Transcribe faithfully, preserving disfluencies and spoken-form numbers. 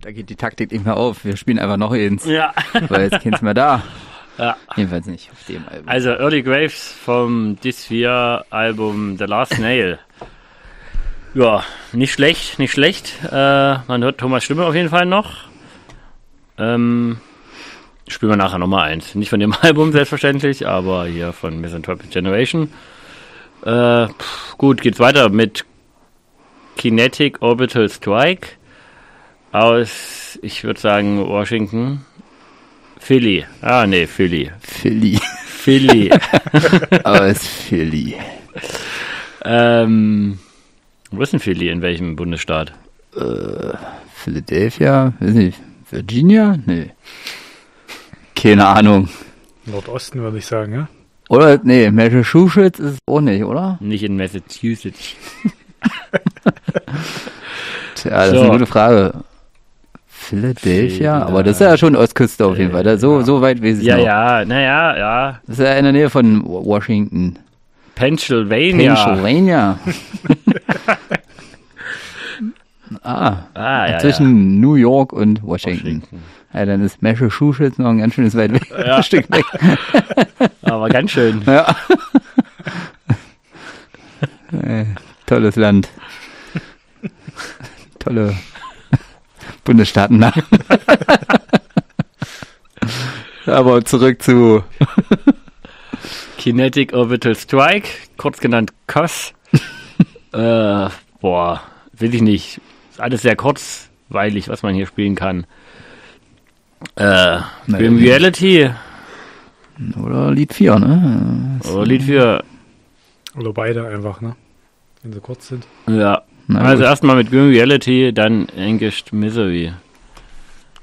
Da geht die Taktik nicht mehr auf. Wir spielen einfach noch eins. Ja. Weil jetzt keins mehr da. Ja. Jedenfalls nicht auf dem Album. Also Early Graves vom Dysphere-Album The Last Nail. Ja, nicht schlecht, nicht schlecht. Äh, man hört Thomas Stimme auf jeden Fall noch. Ähm, spielen wir nachher nochmal eins. Nicht von dem Album selbstverständlich, aber hier von Misanthropic Generation. Äh, pff, gut, geht's weiter mit Kinetic Orbital Strike aus, ich würde sagen, Washington. Philly. Ah, nee, Philly. Philly. Philly. Aus Philly. ähm, wo ist denn Philly? In welchem Bundesstaat? Äh, Philadelphia? Weiß nicht. Virginia? Nee. Keine Ahnung. Nordosten würde ich sagen, ja? Oder, nee, Massachusetts ist es auch nicht, oder? Nicht in Massachusetts. Tja, das So. ist eine gute Frage. Philadelphia? Aber das ist ja schon Ostküste auf jeden Fall. Da, so, so weit weiß ich Ja, noch. ja, naja, ja. Das ist ja in der Nähe von Washington. Pennsylvania. Pennsylvania. ah, Ah, ja, zwischen New York und Washington. Washington. Ja, dann ist Massachusetts noch ein ganz schönes weit weg. Ja. Stück weg. Aber ganz schön. Ja. äh, tolles Land. Tolle Bundesstaaten. Aber zurück zu Kinetic Orbital Strike, kurz genannt C O S. äh, boah, will ich nicht. Ist alles sehr kurzweilig, was man hier spielen kann. Äh, Grim Reality. oder Lied vier, ne? Oder Lied vier. Oder beide einfach, ne? Wenn sie kurz sind. Ja. Na Also gut. erstmal mit Grim Reality, dann Anguished Misery.